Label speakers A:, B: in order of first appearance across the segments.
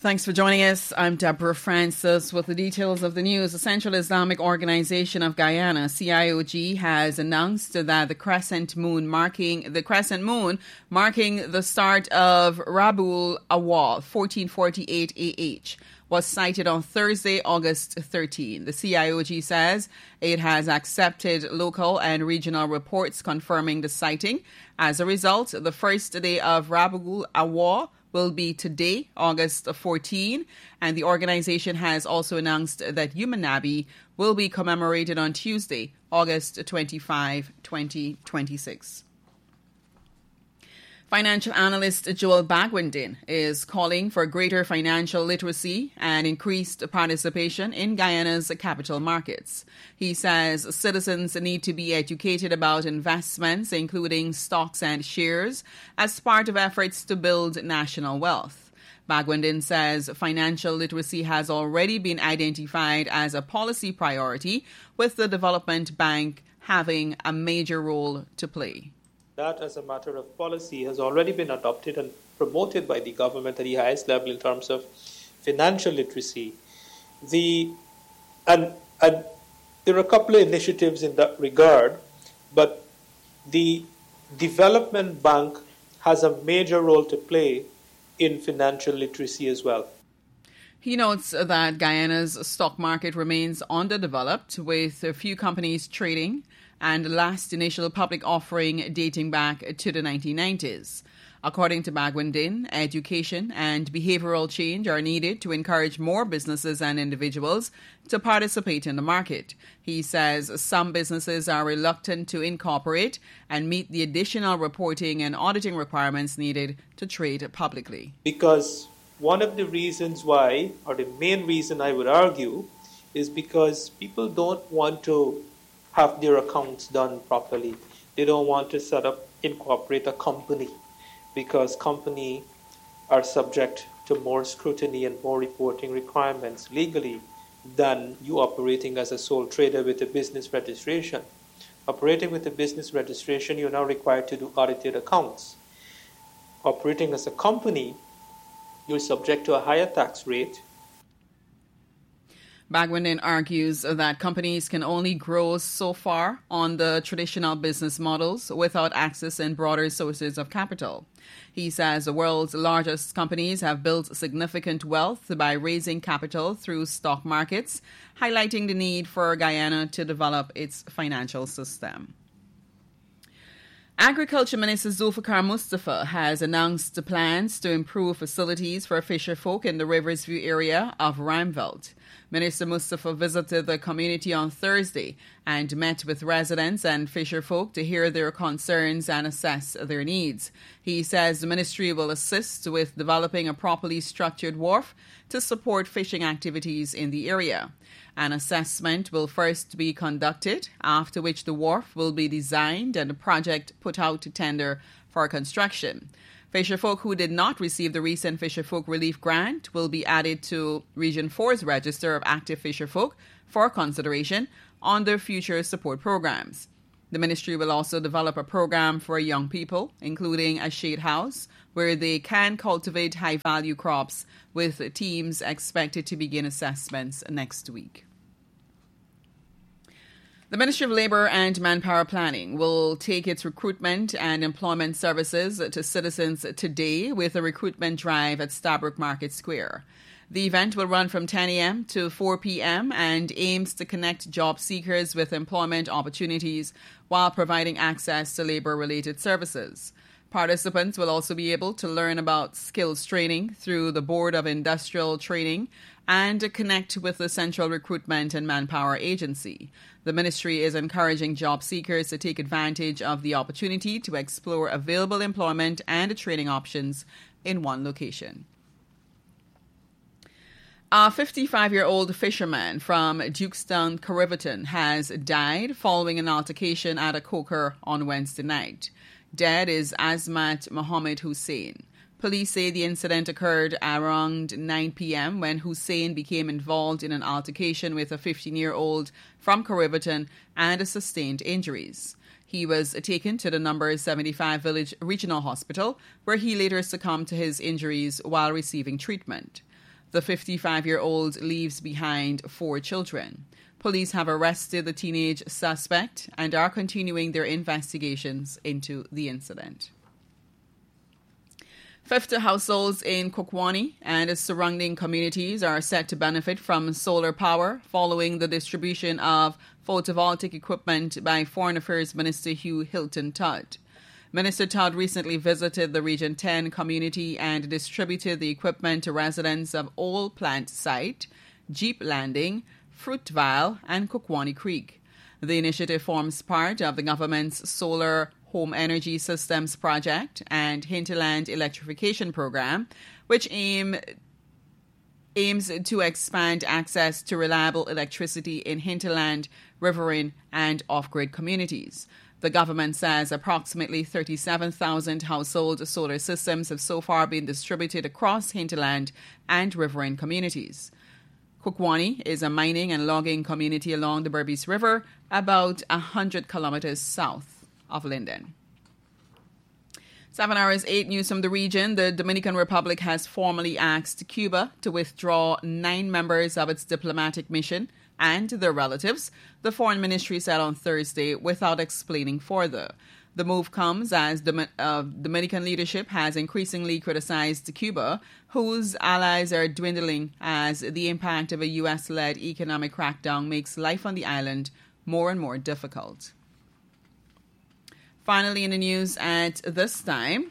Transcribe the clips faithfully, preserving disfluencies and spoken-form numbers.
A: Thanks for joining us. I'm Deborah Francis with the details of the news. The Central Islamic Organization of Guyana, C I O G, has announced that the crescent moon marking the crescent moon marking the start of Rabiul Awwal fourteen forty-eight A H was sighted on Thursday, August thirteenth. The C I O G says it has accepted local and regional reports confirming the sighting. As a result, the first day of Rabiul Awwal will be today, August fourteenth, and the organization has also announced that Yumanabi will be commemorated on Tuesday, August twenty-fifth, twenty twenty-six. Financial analyst Joel Bagwandin is calling for greater financial literacy and increased participation in Guyana's capital markets. He says citizens need to be educated about investments, including stocks and shares, as part of efforts to build national wealth. Bagwandin says financial literacy has already been identified as a policy priority, with the Development Bank having a major role to play.
B: That, as a matter of policy, has already been adopted and promoted by the government at the highest level in terms of financial literacy. The and, and there are a couple of initiatives in that regard, but the Development Bank has a major role to play in financial literacy as well.
A: He notes that Guyana's stock market remains underdeveloped, with a few companies trading, and the last initial public offering dating back to the nineteen nineties. According to Bagwandin, education and behavioral change are needed to encourage more businesses and individuals to participate in the market. He says some businesses are reluctant to incorporate and meet the additional reporting and auditing requirements needed to trade publicly.
B: Because one of the reasons why, or the main reason I would argue, is because people don't want to have their accounts done properly. They don't want to set up, incorporate a company, because companies are subject to more scrutiny and more reporting requirements legally than you operating as a sole trader with a business registration. Operating with a business registration, you're now required to do audited accounts. Operating as a company, you're subject to a higher tax rate.
A: Bagwandin argues that companies can only grow so far on the traditional business models without access and broader sources of capital. He says the world's largest companies have built significant wealth by raising capital through stock markets, highlighting the need for Guyana to develop its financial system. Agriculture Minister Zulfikar Mustafa has announced the plans to improve facilities for fisherfolk in the Riversview area of Ruimveldt. Minister Mustafa visited the community on Thursday and met with residents and fisherfolk to hear their concerns and assess their needs. He says the ministry will assist with developing a properly structured wharf to support fishing activities in the area. An assessment will first be conducted, after which the wharf will be designed and the project put out to tender for construction. Fisherfolk who did not receive the recent Fisherfolk Relief Grant will be added to Region four's register of active fisherfolk for consideration under future support programs. The ministry will also develop a program for young people, including a shade house, where they can cultivate high-value crops, with teams expected to begin assessments next week. The Ministry of Labour and Manpower Planning will take its recruitment and employment services to citizens today with a recruitment drive at Stabroek Market Square. The event will run from ten a.m. to four p.m. and aims to connect job seekers with employment opportunities while providing access to labour-related services. Participants will also be able to learn about skills training through the Board of Industrial Training and connect with the Central Recruitment and Manpower Agency. The ministry is encouraging job seekers to take advantage of the opportunity to explore available employment and training options in one location. A fifty-five-year-old fisherman from Dukestown, Carriverton, has died following an altercation at a coker on Wednesday night. Dead is Azmat Mohammed Hussein. Police say the incident occurred around nine p.m. when Hussein became involved in an altercation with a fifteen-year-old from Carriverton and sustained injuries. He was taken to the number seventy-five Village Regional Hospital, where he later succumbed to his injuries while receiving treatment. The fifty-five-year-old leaves behind four children. Police have arrested the teenage suspect and are continuing their investigations into the incident. fifty households in Kokwani and its surrounding communities are set to benefit from solar power following the distribution of photovoltaic equipment by Foreign Affairs Minister Hugh Hilton Todd. Minister Todd recently visited the Region ten community and distributed the equipment to residents of Old Plant Site, Jeep Landing, Fruitvale, and Kokwani Creek. The initiative forms part of the government's Solar Home Energy Systems Project and Hinterland Electrification Program, which aim, aims to expand access to reliable electricity in hinterland, riverine, and off-grid communities. The government says approximately thirty-seven thousand household solar systems have so far been distributed across hinterland and riverine communities. Kokwani is a mining and logging community along the Berbice River, about one hundred kilometers south of Linden. Seven hours, eight news from the region. The Dominican Republic has formally asked Cuba to withdraw nine members of its diplomatic mission and their relatives, the Foreign Ministry said on Thursday, without explaining further. The move comes as the uh, Dominican leadership has increasingly criticized Cuba, whose allies are dwindling as the impact of a U S-led economic crackdown makes life on the island more and more difficult. Finally, in the news at this time,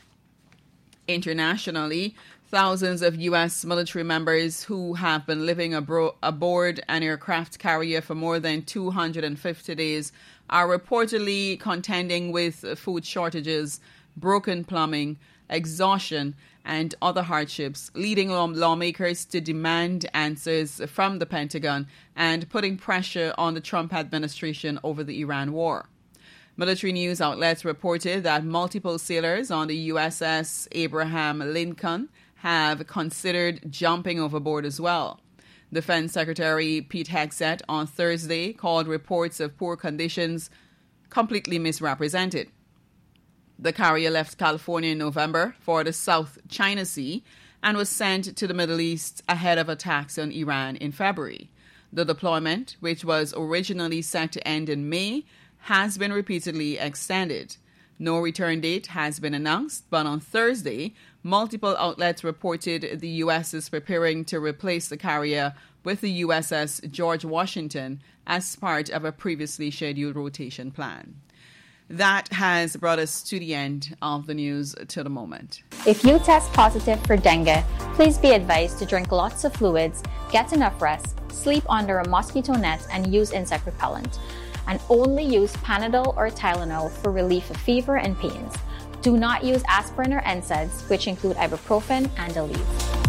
A: internationally, thousands of U S military members who have been living abro- aboard an aircraft carrier for more than two hundred fifty days are reportedly contending with food shortages, broken plumbing, exhaustion, and other hardships, leading law- lawmakers to demand answers from the Pentagon and putting pressure on the Trump administration over the Iran war. Military news outlets reported that multiple sailors on the U S S Abraham Lincoln have considered jumping overboard as well. Defense Secretary Pete Hegseth on Thursday called reports of poor conditions completely misrepresented. The carrier left California in November for the South China Sea and was sent to the Middle East ahead of attacks on Iran in February. The deployment, which was originally set to end in May, has been repeatedly extended. No return date has been announced, but on Thursday, multiple outlets reported the U S is preparing to replace the carrier with the U S S George Washington as part of a previously scheduled rotation plan. That has brought us to the end of the news to the moment.
C: If you test positive for dengue, please be advised to drink lots of fluids, get enough rest, sleep under a mosquito net, and use insect repellent. And only use Panadol or Tylenol for relief of fever and pains. Do not use aspirin or N SAIDs, which include ibuprofen and Aleve.